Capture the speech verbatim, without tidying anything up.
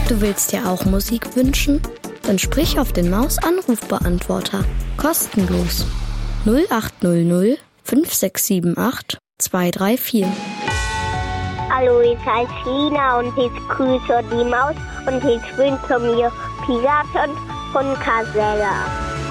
Du willst dir auch Musik wünschen? Dann sprich auf den Maus-Anrufbeantworter. Kostenlos. null acht null null fünf sechs sieben acht zwei drei vier. Hallo, ich heiße Lina und ich grüße die Maus und ich wünsche mir Pilaton von Casella.